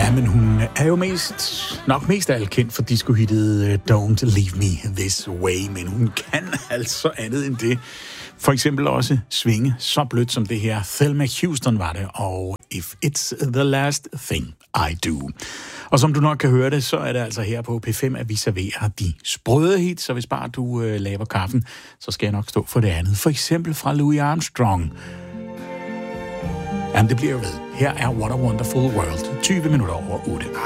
Ja, men hun er jo nok mest af alt kendt for disco-hittet Don't Leave Me This Way, men hun kan altså andet end det. For eksempel også svinge så blødt som det her. Thelma Houston var det, og If It's The Last Thing I Do. Og som du nok kan høre det, så er det altså her på P5, at vi serverer de sprøde hits, så hvis bare du laver kaffen, så skal jeg nok stå for det andet. For eksempel fra Louis Armstrong. Jamen, det bliver jo ved. Her er What a Wonderful World. 20 minutter over 8.